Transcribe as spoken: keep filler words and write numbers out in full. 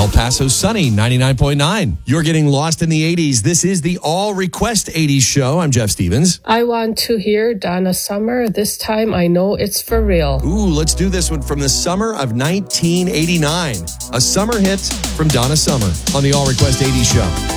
El Paso sunny, ninety-nine point nine. You're getting lost in the eighties. This is the All Request eighties show. I'm Jeff Stevens. I want to hear Donna Summer. This time I know it's for real. Ooh, let's do this one from the summer of nineteen eighty-nine. A summer hit from Donna Summer on the All Request eighties show.